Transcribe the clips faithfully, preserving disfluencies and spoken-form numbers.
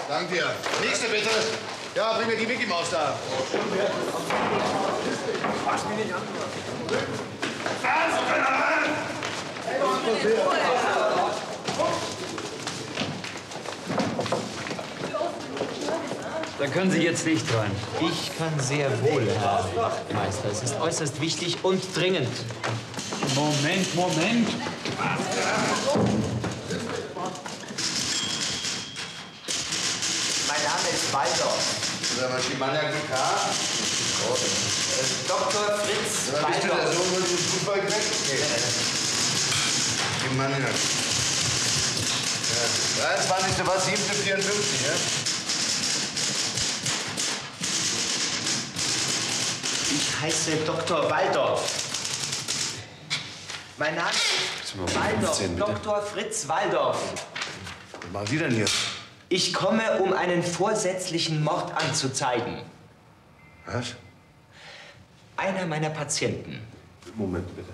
Danke dir. Nächste bitte. Ja, bring mir die Mickey Maus da. Fass mich nicht an. Da können Sie jetzt nicht rein. Ich kann sehr wohl, Herr Wachtmeister. Es ist äußerst wichtig und dringend. Moment, Moment. Mein Name ist Waldorf. Doktor Fritz Ja, bist du der Waldorf. Sohn von diesem Fußballgewächs? Okay. Schimaniak. Ja. dreiundzwanzigste was? siebte vierundfünfzig, ja? Ich heiße Doktor Waldorf. Mein Name ist Waldorf. fünfzehn, Doktor Fritz Waldorf. Was machen Sie denn hier? Ich komme, um einen vorsätzlichen Mord anzuzeigen. Was? Einer meiner Patienten. Moment, bitte.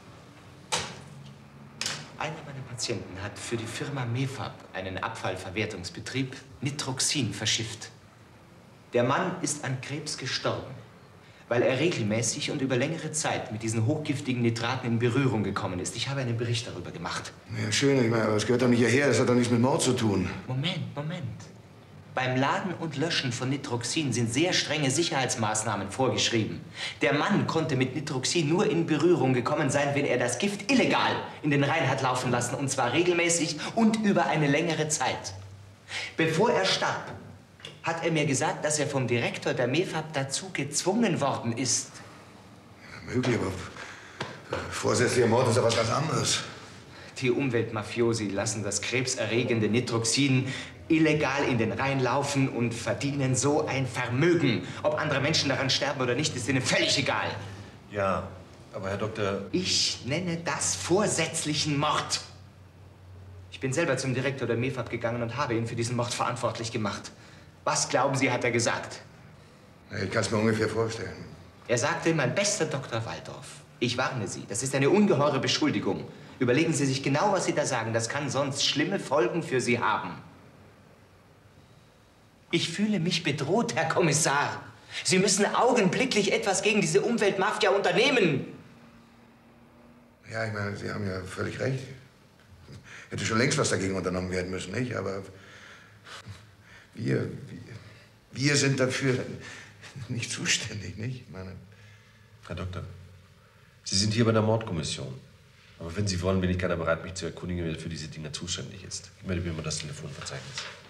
Einer meiner Patienten hat für die Firma Mefab, einen Abfallverwertungsbetrieb, Nitroxin verschifft. Der Mann ist an Krebs gestorben, weil er regelmäßig und über längere Zeit mit diesen hochgiftigen Nitraten in Berührung gekommen ist. Ich habe einen Bericht darüber gemacht. Ja, schön, ich meine, aber das gehört doch nicht hierher. Das hat doch nichts mit Mord zu tun. Moment, Moment. Beim Laden und Löschen von Nitroxin sind sehr strenge Sicherheitsmaßnahmen vorgeschrieben. Der Mann konnte mit Nitroxin nur in Berührung gekommen sein, wenn er das Gift illegal in den Rhein hat laufen lassen, und zwar regelmäßig und über eine längere Zeit. Bevor er starb, hat er mir gesagt, dass er vom Direktor der Mefab dazu gezwungen worden ist. Ja, möglich, aber vorsätzlicher Mord ist ja was ganz anderes. Die Umweltmafiosi lassen das krebserregende Nitroxin illegal in den Rhein laufen und verdienen so ein Vermögen. Ob andere Menschen daran sterben oder nicht, ist ihnen völlig egal. Ja, aber Herr Doktor... Ich nenne das vorsätzlichen Mord. Ich bin selber zum Direktor der Mefab gegangen und habe ihn für diesen Mord verantwortlich gemacht. Was glauben Sie, hat er gesagt? Ja, ich kann es mir ungefähr vorstellen. Er sagte, mein bester Doktor Waldorf, ich warne Sie, das ist eine ungeheure Beschuldigung. Überlegen Sie sich genau, was Sie da sagen. Das kann sonst schlimme Folgen für Sie haben. Ich fühle mich bedroht, Herr Kommissar. Sie müssen augenblicklich etwas gegen diese Umweltmafia unternehmen. Ja, ich meine, Sie haben ja völlig recht. Hätte schon längst was dagegen unternommen werden müssen, nicht? Aber wir, wir, wir sind dafür nicht zuständig, nicht? Ich meine... Herr Doktor, Sie sind hier bei der Mordkommission. Aber wenn Sie wollen, bin ich gerne bereit, mich zu erkundigen, wer für diese Dinge zuständig ist. Ich melde mir mal das Telefonverzeichnis.